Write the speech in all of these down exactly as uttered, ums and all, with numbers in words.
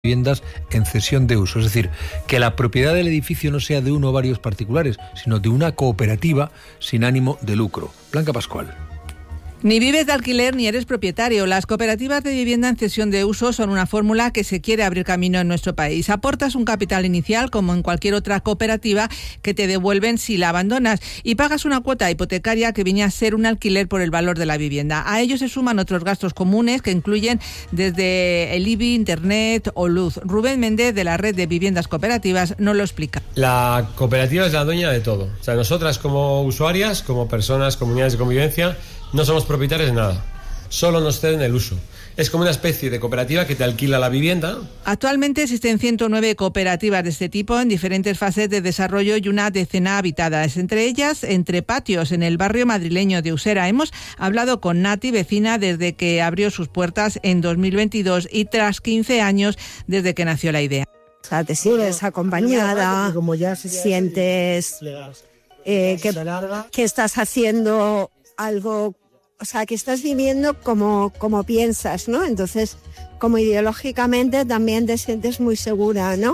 viviendas en cesión de uso, es decir, que la propiedad del edificio no sea de uno o varios particulares, sino de una cooperativa sin ánimo de lucro. Blanca Pascual. Ni vives de alquiler ni eres propietario. Las cooperativas de vivienda en cesión de uso son una fórmula que se quiere abrir camino en nuestro país. Aportas un capital inicial, como en cualquier otra cooperativa, que te devuelven si la abandonas, y pagas una cuota hipotecaria que viene a ser un alquiler por el valor de la vivienda. A ello se suman otros gastos comunes que incluyen desde el I B I, internet o luz. Rubén Méndez, de la red de viviendas cooperativas, nos lo explica. La cooperativa es la dueña de todo. O sea, nosotras como usuarias, como personas, comunidades de convivencia, no somos propietarios de nada, solo nos ceden el uso. Es como una especie de cooperativa que te alquila la vivienda. Actualmente existen ciento nueve cooperativas de este tipo en diferentes fases de desarrollo y una decena habitadas, entre ellas Entre Patios, en el barrio madrileño de Usera. Hemos hablado con Nati, vecina desde que abrió sus puertas en dos mil veintidós y tras quince años desde que nació la idea. O sea, te sientes acompañada, sientes eh, que, que estás haciendo algo, o sea, que estás viviendo como, como piensas, ¿no? Entonces, como ideológicamente también te sientes muy segura, ¿no?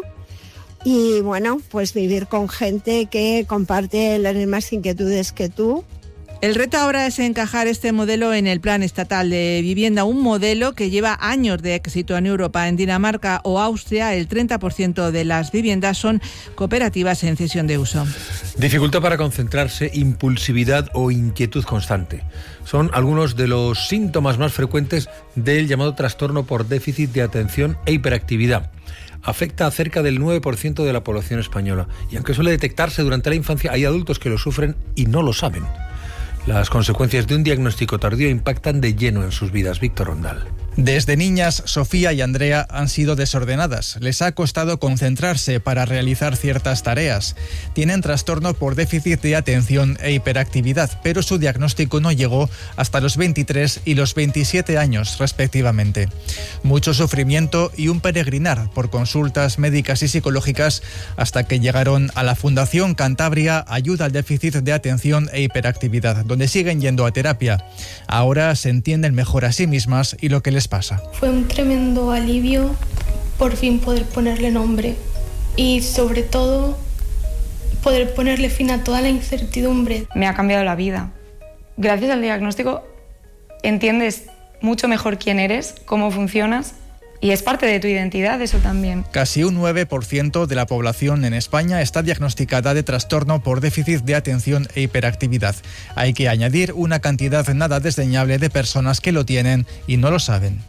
Y bueno, pues vivir con gente que comparte las mismas inquietudes que tú. El reto ahora es encajar este modelo en el Plan Estatal de Vivienda, un modelo que lleva años de éxito en Europa. En Dinamarca o Austria, el treinta por ciento de las viviendas son cooperativas en cesión de uso. Dificultad para concentrarse, impulsividad o inquietud constante. Son algunos de los síntomas más frecuentes del llamado trastorno por déficit de atención e hiperactividad. Afecta a cerca del nueve por ciento de la población española. Y aunque suele detectarse durante la infancia, hay adultos que lo sufren y no lo saben. Las consecuencias de un diagnóstico tardío impactan de lleno en sus vidas. Víctor Rondal. Desde niñas, Sofía y Andrea han sido desordenadas. Les ha costado concentrarse para realizar ciertas tareas. Tienen trastorno por déficit de atención e hiperactividad, pero su diagnóstico no llegó hasta los veintitrés y los veintisiete años, respectivamente. Mucho sufrimiento y un peregrinar por consultas médicas y psicológicas hasta que llegaron a la Fundación Cantabria Ayuda al Déficit de Atención e Hiperactividad, donde siguen yendo a terapia. Ahora se entienden mejor a sí mismas y lo que les pasa. Fue un tremendo alivio por fin poder ponerle nombre y sobre todo poder ponerle fin a toda la incertidumbre. Me ha cambiado la vida. Gracias al diagnóstico entiendes mucho mejor quién eres, cómo funcionas, y es parte de tu identidad eso también. Casi un nueve por ciento de la población en España está diagnosticada de trastorno por déficit de atención e hiperactividad. Hay que añadir una cantidad nada desdeñable de personas que lo tienen y no lo saben.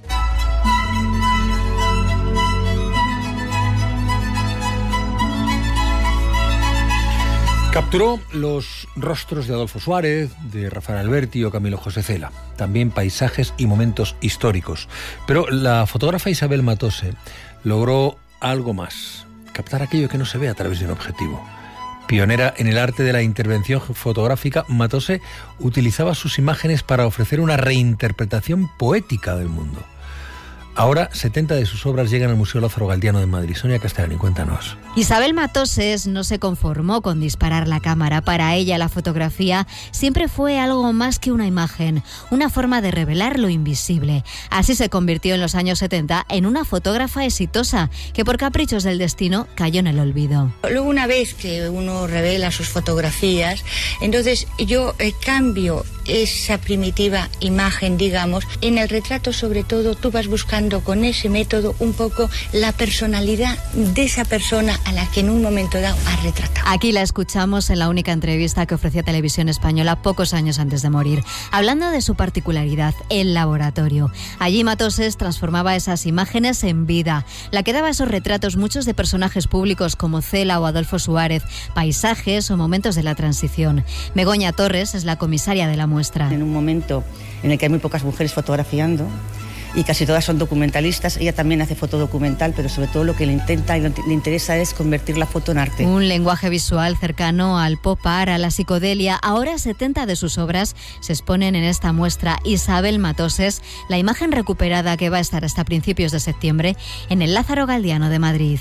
Capturó los rostros de Adolfo Suárez, de Rafael Alberti o Camilo José Cela, también paisajes y momentos históricos. Pero la fotógrafa Isabel Matose logró algo más, captar aquello que no se ve a través de un objetivo. Pionera en el arte de la intervención fotográfica, Matose utilizaba sus imágenes para ofrecer una reinterpretación poética del mundo. Ahora, setenta de sus obras llegan al Museo Lázaro Galdiano de Madrid. Sonia Castellani, cuéntanos. Isabel Matoses no se conformó con disparar la cámara. Para ella, la fotografía siempre fue algo más que una imagen, una forma de revelar lo invisible. Así se convirtió en los años setenta en una fotógrafa exitosa que por caprichos del destino cayó en el olvido. Luego, una vez que uno revela sus fotografías, entonces yo eh, cambio esa primitiva imagen, digamos. En el retrato, sobre todo, tú vas buscando con ese método un poco la personalidad de esa persona a la que en un momento dado has retratado. Aquí la escuchamos en la única entrevista que ofrecía Televisión Española pocos años antes de morir, hablando de su particularidad, el laboratorio. Allí Matoses transformaba esas imágenes en vida, la que daba esos retratos, muchos de personajes públicos como Cela o Adolfo Suárez, paisajes o momentos de la transición. Begoña Torres es la comisaria de la muestra. En un momento en el que hay muy pocas mujeres fotografiando, y casi todas son documentalistas. Ella también hace fotodocumental, pero sobre todo lo que le intenta y le interesa es convertir la foto en arte. Un lenguaje visual cercano al pop art, a la psicodelia. Ahora setenta de sus obras se exponen en esta muestra. Isabel Matoses, la imagen recuperada que va a estar hasta principios de septiembre en el Lázaro Galdiano de Madrid.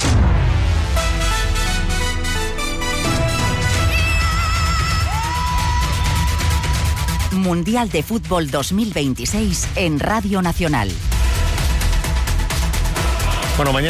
Mundial de Fútbol dos mil veintiséis en Radio Nacional. Bueno, mañana